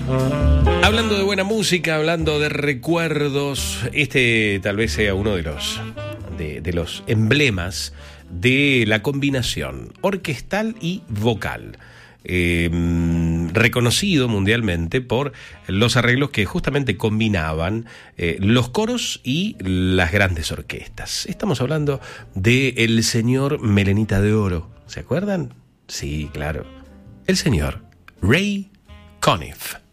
Hablando de buena música, hablando de recuerdos, este tal vez sea uno de los emblemas de la combinación orquestal y vocal. Reconocido mundialmente por los arreglos que justamente combinaban los coros y las grandes orquestas. Estamos hablando de el señor Melenita de Oro. ¿Se acuerdan? Sí, claro. El señor Ray Conniff.